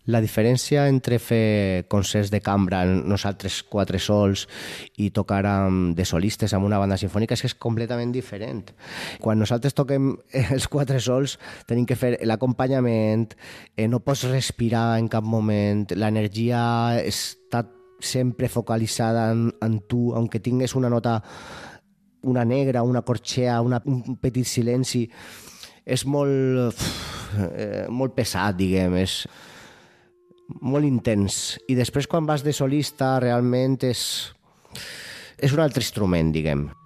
La diferència entre fer concerts de cambra, nosaltres quatre sols, i tocar de solistes amb una banda sinfònica és que és completament diferent. Quan nosaltres toquem els quatre sols tenim que fer l'acompanyament, no pots respirar en cap moment, l'energia està sempre focalitzada en tu, aunque tingues una nota, una negra, una corxea, un petit silenci, és molt pesat, diguem, és molt intens. I després quan vas de solista realment és un altre instrument, diguem.